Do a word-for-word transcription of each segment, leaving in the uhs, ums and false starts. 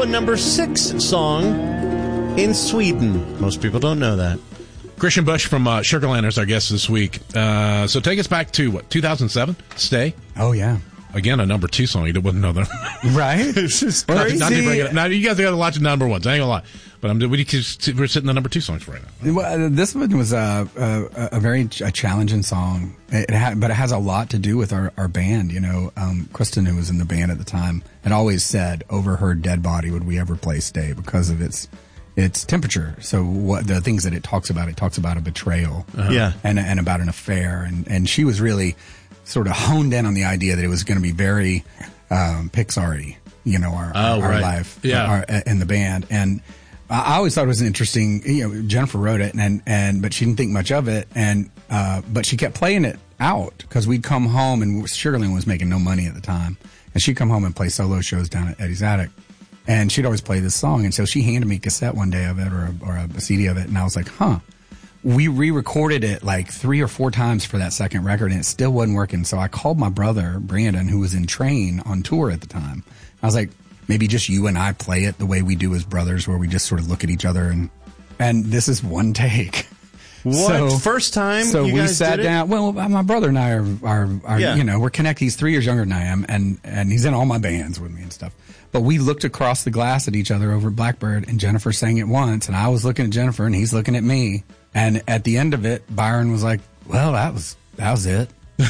a number six song in Sweden. Most people don't know that. Christian Busch from uh, Sugarland is our guest this week. Uh, so take us back to, what, two thousand seven? Stay? Oh, yeah. Again, a number two song. You wouldn't know that. Right? It's just Not, crazy. not to bring it up. Now, you guys got a lot of number ones. I ain't gonna lie. But I'm, we, we're sitting the number two songs right now. Well, this one was a, a, a very a challenging song, it had, but it has a lot to do with our, our band. You know, um, Kristen, who was in the band at the time, had always said, over her dead body would we ever play Stay, because of its its temperature. So what the things that it talks about, it talks about a betrayal, uh-huh. yeah, and and about an affair, and and she was really sort of honed in on the idea that it was going to be very um, Pixar-y, you know, our oh, our right. life, yeah, our, in the band. And I always thought it was an interesting, you know, Jennifer wrote it, and, and but she didn't think much of it, and uh, but she kept playing it out, because we'd come home, and Sugarland was making no money at the time, and she'd come home and play solo shows down at Eddie's Attic, and she'd always play this song, and so she handed me a cassette one day of it, or a, or a C D of it, and I was like, huh. We re-recorded it like three or four times for that second record, and it still wasn't working. So I called my brother, Brandon, who was in Train on tour at the time. I was like, maybe just you and I play it the way we do as brothers, where we just sort of look at each other, and and this is one take. What? So, First time So you we guys sat did it? down. Well, my brother and I are, are, are Yeah. you know, we're connected. He's three years younger than I am, and, and he's in all my bands with me and stuff. But we looked across the glass at each other over at Blackbird, and Jennifer sang it once, and I was looking at Jennifer, and he's looking at me. And at the end of it, Byron was like, well, that was that was it.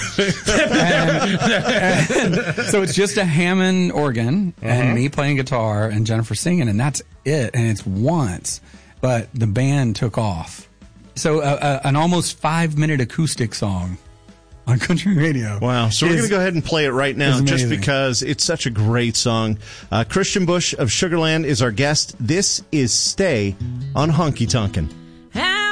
and, and so it's just a Hammond organ and Uh-huh. me playing guitar and Jennifer singing, and that's it. And it's once. But the band took off. So uh, uh, an almost five-minute acoustic song on country radio. Wow. So we're is- going to go ahead and play it right now, is just amazing. because it's such a great song. Uh, Christian Busch of Sugarland is our guest. This is Stay on Honky Tonkin'.